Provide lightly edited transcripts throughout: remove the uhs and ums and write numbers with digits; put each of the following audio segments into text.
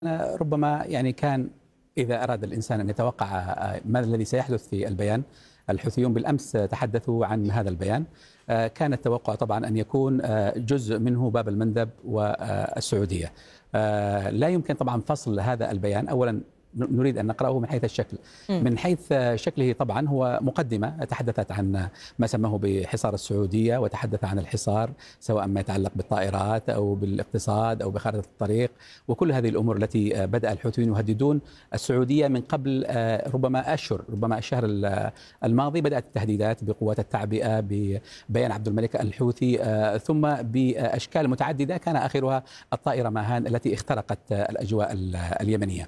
ربما يعني كان إذا أراد الإنسان أن يتوقع ما الذي سيحدث في البيان. الحوثيون بالأمس تحدثوا عن هذا البيان. كان التوقع طبعا أن يكون جزء منه باب المندب والسعودية. لا يمكن طبعا فصل هذا البيان. أولا نريد أن نقرأه من حيث الشكل. من حيث شكله طبعا هو مقدمة تحدثت عن ما سماه بحصار السعودية، وتحدث عن الحصار سواء ما يتعلق بالطائرات أو بالاقتصاد أو بخارطة الطريق وكل هذه الأمور التي بدأ الحوثيون يهددون السعودية من قبل ربما أشهر. ربما الشهر الماضي بدأت التهديدات بقوات التعبئة ببيان عبد الملك الحوثي، ثم بأشكال متعددة كان آخرها الطائرة ماهان التي اخترقت الأجواء اليمنية.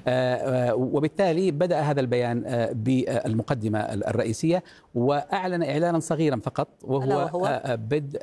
وبالتالي بدأ هذا البيان بالمقدمة الرئيسية، وأعلن إعلانا صغيرا فقط وهو بدء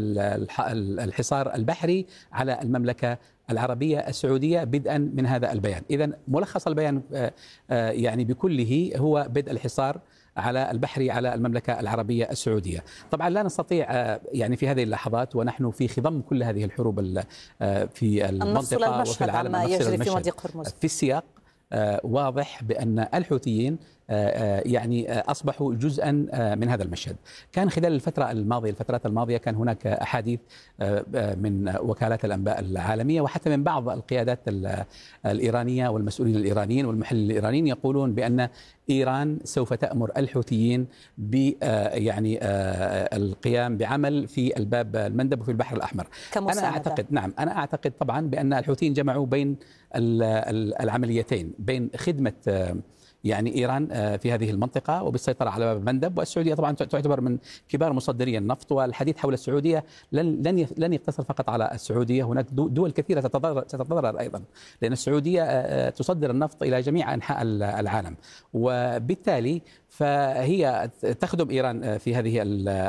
الحصار البحري على المملكة العربية السعودية بدءا من هذا البيان. إذن ملخص البيان يعني بكله هو بدء الحصار على البحري على المملكة العربية السعودية. طبعا لا نستطيع يعني في هذه اللحظات ونحن في خضم كل هذه الحروب في المنطقة وفي العالم ما يجري في مضيق هرمز في السياق واضح بأن الحوثيين يعني أصبحوا جزءا من هذا المشهد. كان خلال الفترات الماضية كان هناك أحاديث من وكالات الأنباء العالمية وحتى من بعض القيادات الإيرانية والمسؤولين الإيرانيين والمحللين الإيرانيين يقولون بأن إيران سوف تأمر الحوثيين يعني القيام بعمل في الباب المندب وفي البحر الأحمر. أنا أعتقد طبعا بأن الحوثيين جمعوا بين العمليتين، بين خدمة يعني إيران في هذه المنطقة وبالسيطرة على باب المندب، والسعودية طبعا تعتبر من كبار مصدري النفط، والحديث حول السعودية لن يقتصر فقط على السعودية. هناك دول كثيرة ستتضرر أيضا، لأن السعودية تصدر النفط إلى جميع أنحاء العالم، وبالتالي فهي تخدم إيران في هذه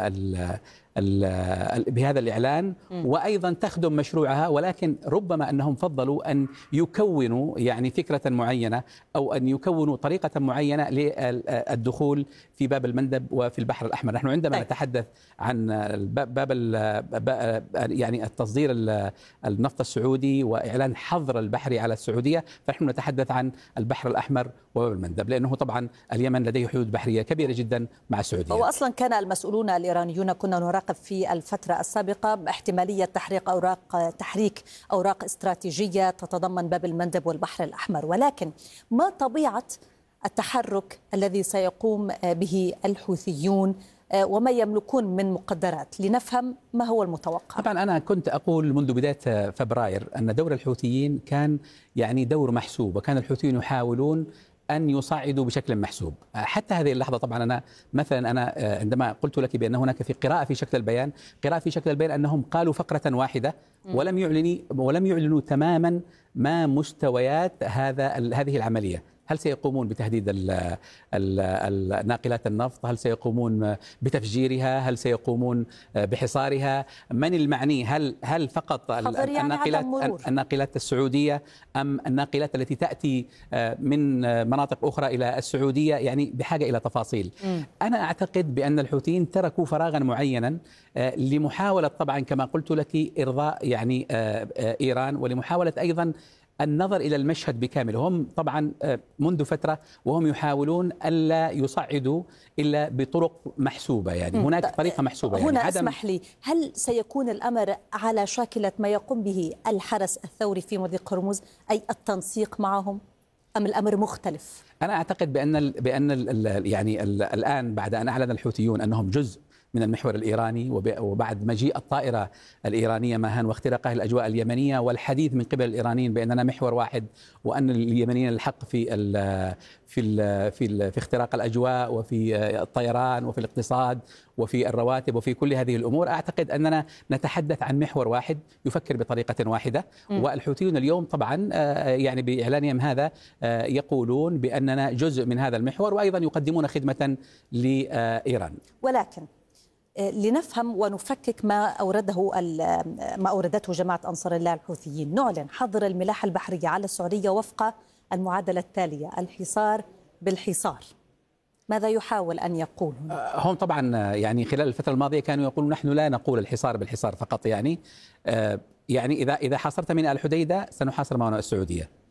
بهذا الإعلان، وأيضا تخدم مشروعها، ولكن ربما أنهم فضلوا أن يكونوا يعني فكرة معينة أو أن يكونوا طريقة معينة للدخول في باب المندب وفي البحر الأحمر. نحن عندما نتحدث عن باب يعني التصدير النفط السعودي وإعلان حظر البحري على السعودية، فنحن نتحدث عن البحر الأحمر وباب المندب، لأنه طبعا اليمن لديه حدود بحرية كبيرة جدا مع السعودية. وأصلا كان المسؤولون الإيرانيون كنا نراقب في الفترة السابقة احتمالية تحريك أوراق استراتيجية تتضمن باب المندب والبحر الأحمر، ولكن ما طبيعة التحرك الذي سيقوم به الحوثيون وما يملكون من مقدرات لنفهم ما هو المتوقع؟ طبعا أنا كنت أقول منذ بداية فبراير أن دور الحوثيين كان يعني دور محسوب، وكان الحوثيون يحاولون أن يصعدوا بشكل محسوب حتى هذه اللحظة. طبعا أنا عندما قلت لك بأن هناك في قراءة في شكل البيان أنهم قالوا فقرة واحدة ولم يعلنوا تماما ما مستويات هذه العملية. هل سيقومون بتهديد ناقلات النفط؟ هل سيقومون بتفجيرها؟ هل سيقومون بحصارها؟ من المعني؟ هل فقط الناقلات السعودية أم الناقلات التي تأتي من مناطق أخرى إلى السعودية؟ يعني بحاجة إلى تفاصيل. أنا أعتقد بأن الحوثيين تركوا فراغا معينا لمحاولة طبعا كما قلت لك إرضاء يعني إيران، ولمحاولة أيضا النظر إلى المشهد بكامل. هم طبعا منذ فترة وهم يحاولون ألا يصعدوا إلا بطرق محسوبة، يعني هناك طريقة محسوبة. هنا يعني اسمح لي، هل سيكون الأمر على شاكلة ما يقوم به الحرس الثوري في مضيق هرمز، أي التنسيق معهم، أم الأمر مختلف؟ أنا أعتقد بأن يعني الآن بعد أن أعلن الحوثيون أنهم جزء من المحور الإيراني، وبعد مجيء الطائرة الإيرانية ماهان واختراقها الأجواء اليمنية، والحديث من قبل الإيرانيين بأننا محور واحد، وأن اليمنيين الحق في اختراق الأجواء وفي الطيران وفي الاقتصاد وفي الرواتب وفي كل هذه الأمور، أعتقد أننا نتحدث عن محور واحد يفكر بطريقة واحدة. والحوثيون اليوم طبعا يعني بإعلانهم هذا يقولون بأننا جزء من هذا المحور، وأيضا يقدمون خدمة لإيران. ولكن لنفهم ونفكك ما أوردته جماعة أنصار الله الحوثيين، نعلن حظر الملاحة البحرية على السعودية وفق المعادلة التالية: الحصار بالحصار. ماذا يحاول أن يقول هنا؟ هم طبعا يعني خلال الفترة الماضية كانوا يقولون نحن لا نقول الحصار بالحصار فقط، يعني إذا حاصرت من الحديدة سنحاصر معنا السعودية.